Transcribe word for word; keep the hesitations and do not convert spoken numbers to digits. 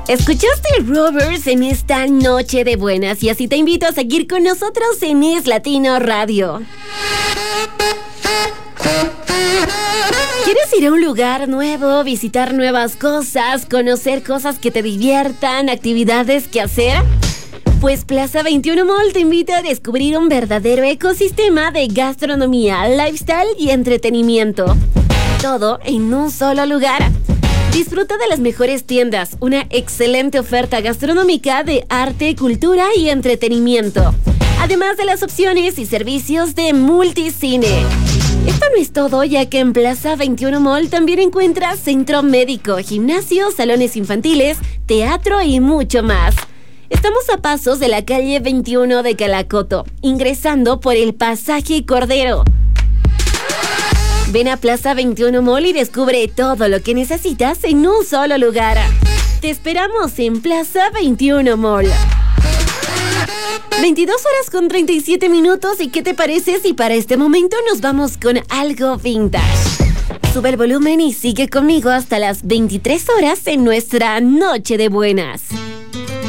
Escuchaste Rovers en esta noche de buenas y así te invito a seguir con nosotros en Es Latino Radio. ¿Quieres ir a un lugar nuevo, visitar nuevas cosas, conocer cosas que te diviertan, actividades que hacer? Pues Plaza veintiuno Mall te invita a descubrir un verdadero ecosistema de gastronomía, lifestyle y entretenimiento. Todo en un solo lugar. Disfruta de las mejores tiendas, una excelente oferta gastronómica de arte, cultura y entretenimiento, además de las opciones y servicios de multicine. Esto no es todo, ya que en Plaza veintiuno Mall también encuentras centro médico, gimnasio, salones infantiles, teatro y mucho más. Estamos a pasos de la calle veintiuno de Calacoto, ingresando por el Pasaje Cordero. Ven a Plaza veintiuno Mall y descubre todo lo que necesitas en un solo lugar. Te esperamos en Plaza veintiuno Mall. veintidós horas con treinta y siete minutos. ¿Y qué te parece si para este momento nos vamos con algo vintage? Sube el volumen y sigue conmigo hasta las veintitrés horas en nuestra Noche de Buenas.